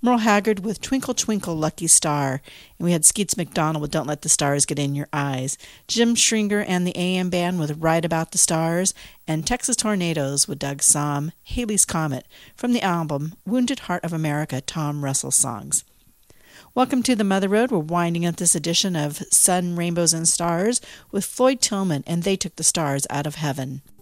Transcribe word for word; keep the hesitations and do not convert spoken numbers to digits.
Merle Haggard with Twinkle Twinkle Lucky Star, and we had Skeets McDonald with Don't Let the Stars Get in Your Eyes, Jim Schringer and the A M Band with Right About the Stars, and Texas Tornadoes with Doug Sahm, Haley's Comet, from the album Wounded Heart of America, Tom Russell Songs. Welcome to the Mother Road. We're winding up this edition of Sun, Rainbows, and Stars with Floyd Tillman, and They Took the Stars Out of Heaven.